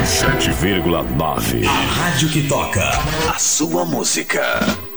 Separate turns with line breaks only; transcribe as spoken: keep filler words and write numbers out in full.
sete vírgula nove.
A rádio que toca a sua música.